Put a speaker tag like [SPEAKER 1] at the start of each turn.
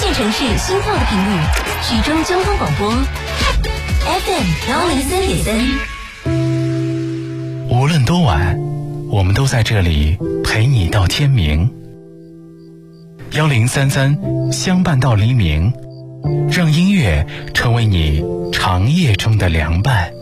[SPEAKER 1] 线城市心跳的频率，徐州交通广播 FM103.3。
[SPEAKER 2] 无论多晚，我们都在这里陪你到天明。1033相伴到黎明，让音乐成为你长夜中的凉伴。